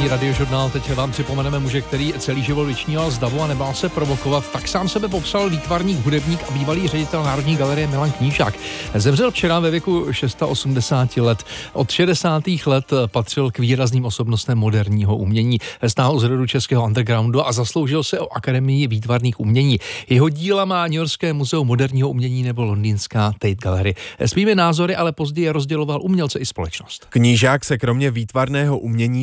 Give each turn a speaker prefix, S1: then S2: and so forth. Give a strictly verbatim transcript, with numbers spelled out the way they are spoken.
S1: Ranní radiožurnál. Teď vám připomeneme muže, který celý život vyčníval z davu a nebál se provokovat. Tak sám sebe popsal výtvarník, hudebník a bývalý ředitel Národní galerie Milan Knížák. Zemřel včera ve věku osmdesáti šesti let. Od šedesátých let patřil k výrazným osobnostem moderního umění. Stáhl z rodu českého undergroundu a zasloužil se o Akademii výtvarných umění. Jeho díla má Newyorské muzeum moderního umění nebo londýnská Tate Gallery. Svými názory ale později rozděloval umělce i společnost.
S2: Knížák se kromě výtvarného umění